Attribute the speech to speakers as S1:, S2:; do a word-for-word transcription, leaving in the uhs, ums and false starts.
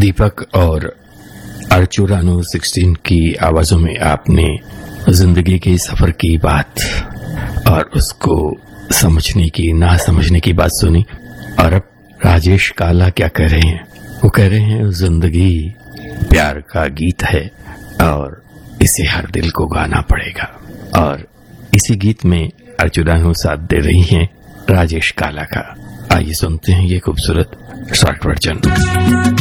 S1: दीपक और अर्चुरानो सिक्सटीन की आवाजों में आपने जिंदगी के सफर की बात और उसको समझने की ना समझने की बात सुनी। और अब राजेश काला क्या कह रहे हैं? वो कह रहे हैं जिंदगी प्यार का गीत है और इसे हर दिल को गाना पड़ेगा। और इसी गीत में अर्चुरानो साथ दे रही हैं राजेश काला का। आइए सुनते हैं ये खूबसूरत शॉर्ट वर्जन।